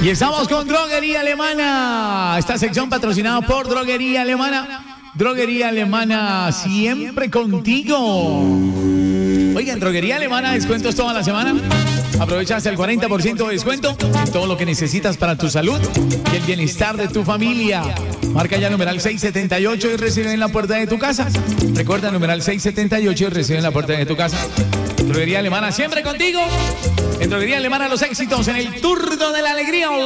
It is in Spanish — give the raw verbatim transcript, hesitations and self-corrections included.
Y estamos con Droguería Alemana. Esta sección patrocinada por Droguería Alemana. Droguería Alemana, siempre contigo. Oigan, Droguería Alemana, descuentos toda la semana. Aprovecha hasta el cuarenta por ciento de descuento. Todo lo que necesitas para tu salud y el bienestar de tu familia. Marca ya numeral seiscientos setenta y ocho y recibe en la puerta de tu casa. Recuerda numeral seiscientos setenta y ocho y recibe en la puerta de tu casa. Droguería Alemana, siempre contigo. En Droguería Alemana, los éxitos en el turno de la alegría.